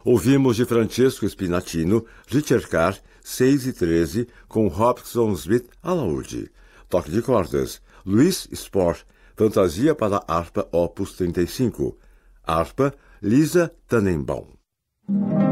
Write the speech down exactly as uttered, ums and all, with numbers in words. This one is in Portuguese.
Ouvimos de Francesco Spinatino, Ricercar, seis e treze, com Robson Smith alaúde. Toque de cordas, Luiz Sport, Fantasia para harpa opus trinta e cinco. Harpa, Lisa Tannenbaum.